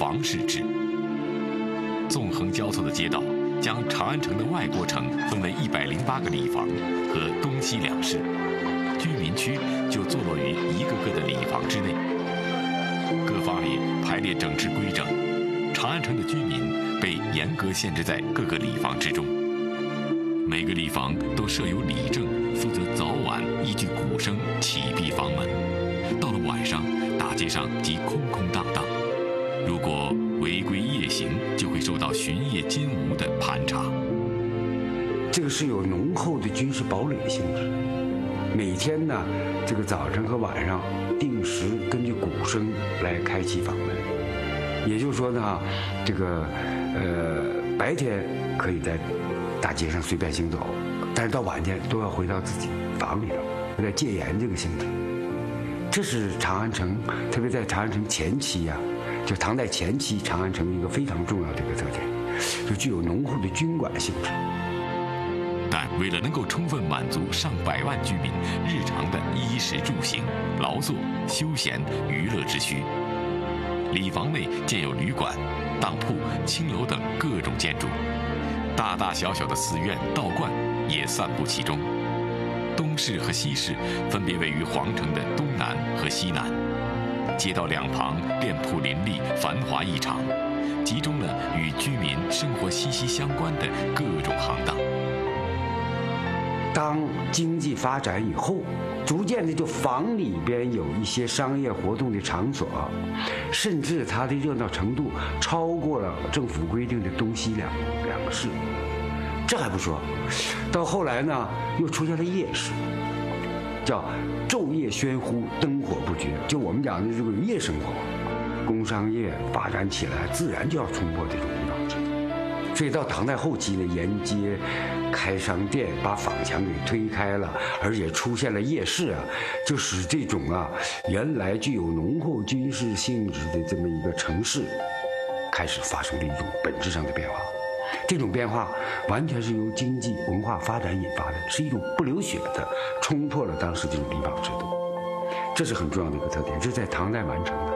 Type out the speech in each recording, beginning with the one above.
房市制。纵横交错的街道将长安城的外郭城分为108个里房和东西两室，居民区就坐落于一个个的里房之内，各房里排列整齐规整。长安城的居民被严格限制在各个里房之中，每个里房都设有里正，负责早晚依据鼓声启闭房门。到了晚上，大街上即空空荡荡，如果违规夜行，就会受到巡夜金吾的盘查。 这个是有浓厚的军事堡垒的性质。每天呢，这个早晨和晚上定时根据鼓声来开启房门。也就是说呢，这个白天可以在大街上随便行走，但是到晚间都要回到自己房里头，有点戒严这个性质。这是长安城，特别在长安城前期呀，就唐代前期长安城一个非常重要的一个特点，就具有浓厚的军管性质。 但为了能够充分满足上百万居民日常的衣食住行、劳作、休闲、娱乐之需，里房内建有旅馆、当铺、青楼等各种建筑，大大小小的寺院、道观也散布其中。东市和西市分别位于皇城的东南和西南，街道两旁店铺林立，繁华异常，集中了与居民生活息息相关的各种行当。 当经济发展以后，逐渐的就房里边有一些商业活动的场所，甚至它的热闹程度超过了政府规定的东西两个市。这还不说，到后来呢，又出现了夜市，叫昼夜喧呼，灯火不绝。就我们讲的这个夜生活，工商业发展起来，自然就要冲破这种礼法制度。所以到唐代后期呢，沿街开商店，把坊墙给推开了，而且出现了夜市啊，就使这种原来具有浓厚军事性质的这么一个城市，开始发生了一种本质上的变化。这种变化完全是由经济文化发展引发的，是一种不流血的冲破了当时这种礼法制度，这是很重要的一个特点，这是在唐代完成的。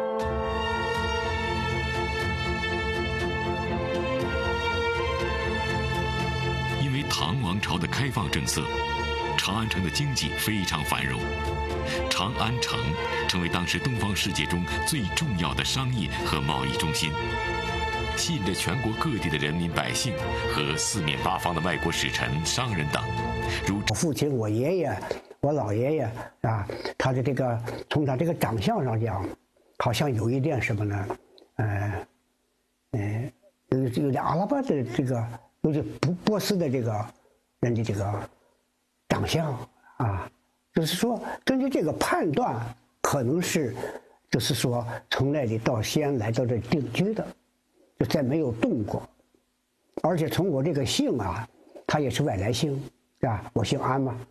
因为唐王朝的开放政策，长安城的经济非常繁荣，长安城成为当时东方世界中最重要的商业和贸易中心，吸引着全国各地的人民百姓和四面八方的外国使臣、商人等。如我父亲、我爷爷、我老爷爷啊，他的这个从他这个长相上讲，好像有一点什么呢？有点阿拉伯的这个，有点波斯的这个人的这个长相啊，就是说根据这个判断，可能是就是说从那里到西安来到这定居的。就再没有动过，而且从我这个姓啊，它也是外来姓，是吧？我姓安嘛。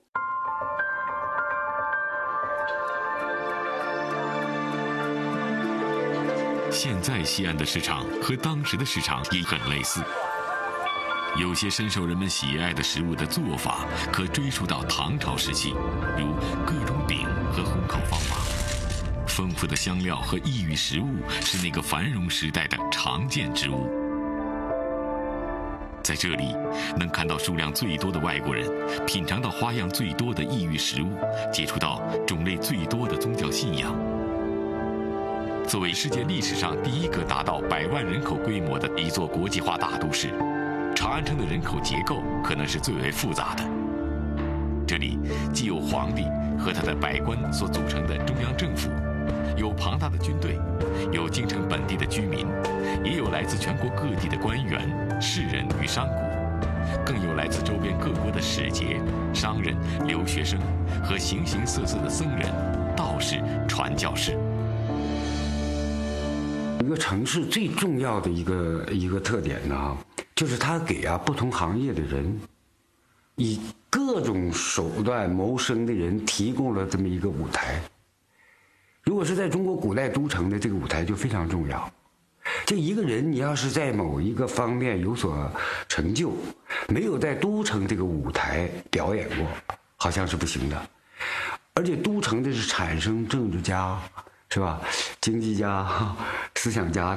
现在西安的市场和当时的市场也很类似，有些深受人们喜爱的食物的做法可追溯到唐朝时期，如各种饼和烘烤方法。丰富的香料和异域食物是那个繁荣时代的常见之物。在这里，能看到数量最多的外国人，品尝到花样最多的异域食物，接触到种类最多的宗教信仰。作为世界历史上第一个达到100万人口规模的一座国际化大都市，长安城的人口结构可能是最为复杂的。这里既有皇帝和他的百官所组成的中央政府，有庞大的军队，有京城本地的居民，也有来自全国各地的官员、士人与商贾，更有来自周边各国的使节、商人、留学生和形形色色的僧人、道士、传教士。 一个城市最重要的一个特点呢，就是它给不同行业的人，以各种手段谋生的人提供了这么一个舞台。如果是在中国古代都城的这个舞台就非常重要。这一个人你要是在某一个方面有所成就，没有在都城这个舞台表演过，好像是不行的。而且都城的是产生政治家，是吧？经济家、思想家